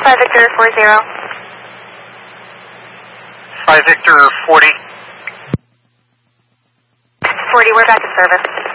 5 Victor 40. 5 Victor 40. 40, we're back to service.